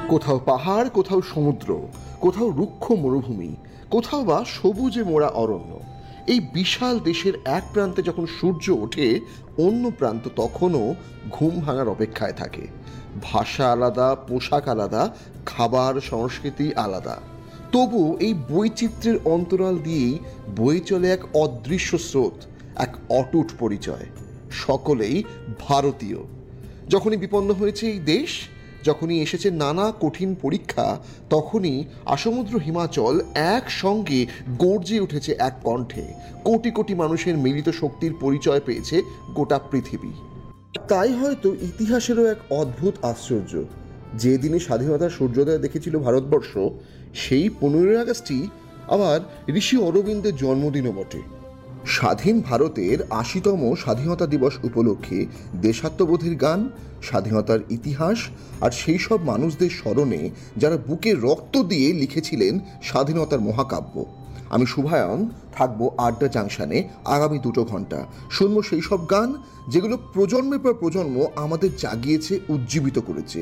কোথাও পাহাড়, কোথাও সমুদ্র, কোথাও রুক্ষ মরুভূমি, কোথাও বা সবুজে মোড়া অরণ্য। এই বিশাল দেশের এক প্রান্তে যখন সূর্য ওঠে, অন্য প্রান্ত তখনও ঘুম ভাঙার অপেক্ষায় থাকে। ভাষা আলাদা, পোশাক আলাদা, খাবার সংস্কৃতি আলাদা, তবু এই বৈচিত্র্যের অন্তরাল দিয়েই বয়ে চলে এক অদৃশ্য স্রোত, এক অটুট পরিচয়। সকলেই ভারতীয়। যখনই বিপন্ন হয়েছে এই দেশ, যখনই এসেছে নানা কঠিন পরীক্ষা, তখনই আসমুদ্র হিমাচল একসঙ্গে গর্জে উঠেছে এক কণ্ঠে। কোটি কোটি মানুষের মিলিত শক্তির পরিচয় পেয়েছে গোটা পৃথিবী। তাই হয়তো ইতিহাসেরও এক অদ্ভুত আশ্চর্য, যে দিনে স্বাধীনতার সূর্যোদয় দেখেছিল ভারতবর্ষ, সেই 15ই আগস্টই আবার ঋষি অরবিন্দের জন্মদিনও বটে। স্বাধীন ভারতের 80তম স্বাধীনতা দিবস উপলক্ষে দেশাত্মবোধের গান, স্বাধীনতার ইতিহাস আর সেই সব মানুষদের স্মরণে যারা বুকে রক্ত দিয়ে লিখেছিলেন স্বাধীনতার মহাকাব্য। আমি শুভায়ন থাকবো আড্ডা জাংশনে আগামী 2 ঘন্টা। শুনবো সেই সব গান যেগুলো প্রজন্মের পর প্রজন্ম আমাদের জাগিয়েছে, উজ্জীবিত করেছে।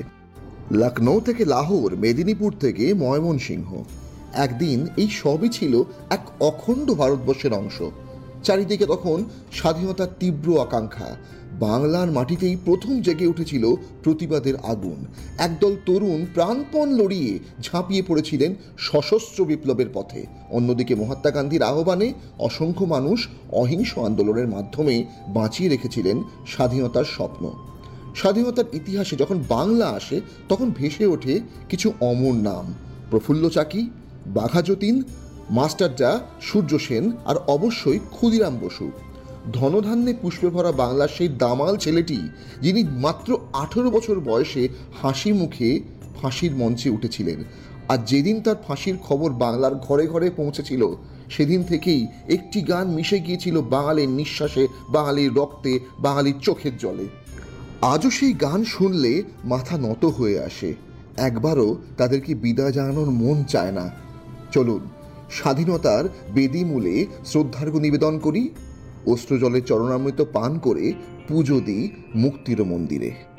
লখনৌ থেকে লাহোর, মেদিনীপুর থেকে ময়মনসিংহ, একদিন এই সবই ছিল এক অখণ্ড ভারতবর্ষের অংশ। চারিদিকে তখন স্বাধীনতার তীব্র আকাঙ্ক্ষা। বাংলার মাটিতেই প্রথম জেগে উঠেছিল প্রতিবাদের আগুন। একদল তরুণ প্রাণপণ লড়িয়ে ঝাঁপিয়ে পড়েছিলেন সশস্ত্র বিপ্লবের পথে। অন্যদিকে মহাত্মা গান্ধীর আহ্বানে অসংখ্য মানুষ অহিংস আন্দোলনের মাধ্যমে বাঁচিয়ে রেখেছিলেন স্বাধীনতার স্বপ্ন। স্বাধীনতার ইতিহাসে যখন বাংলা আসে, তখন ভেসে ওঠে কিছু অমর নাম: প্রফুল্ল চাকি, বাঘা যতীন, মাস্টারদা সূর্য সেন আর অবশ্যই ক্ষুদিরাম বসু। ধনধান্যে পুষ্পে ভরা বাংলার সেই দামাল ছেলেটি, যিনি মাত্র 18 বছর বয়সে হাসি মুখে ফাঁসির মঞ্চে উঠেছিলেন। আর যেদিন তার ফাঁসির খবর বাংলার ঘরে ঘরে পৌঁছেছিল, সেদিন থেকেই একটি গান মিশে গিয়েছিল বাঙালির নিঃশ্বাসে, বাঙালির রক্তে, বাঙালির চোখের জলে। আজও সেই গান শুনলে মাথা নত হয়ে আসে। একবারও তাদেরকে বিদায় জানানোর মন চায় না। চলুন স্বাধীনতার বেদিমূলে শ্রদ্ধার্ঘ্য নিবেদন করি, অশ্রুজলের চরণামৃত পান করে পুজো দিই মুক্তির মন্দিরে।